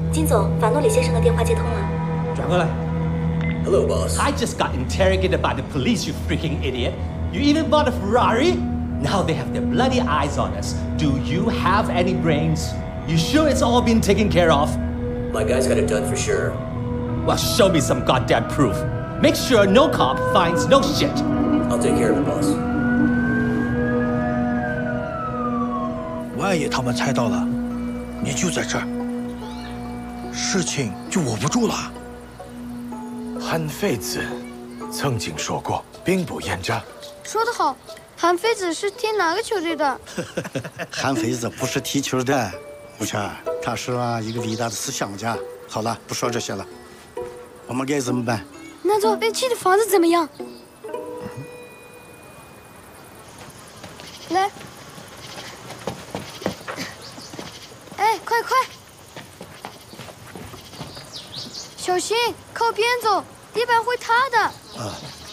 金总，法诺里先生的电话接通了。 转过来。 Hello, boss. I just got interrogated by the police, you freaking idiot. You even bought a Ferrari? Now they have their bloody eyes on us. Do you have any brains? You sure it's all been taken care of? My guys got it done for sure. Well, show me some goddamn proof. Make sure no cop finds no shit. I'll take care of it, boss. 万一他们猜到了，你就在这儿，事情就捂不住了。 韩非子曾经说过，兵不厌诈。 说得好，韩非子是踢哪个球队的？ 韩非子不是踢球的，吴谦，他是一个伟大的思想家。好了，不说这些了，我们该怎么办？ 那座被弃的房子怎么样？来，哎，快快，小心，靠边走，地板会塌的。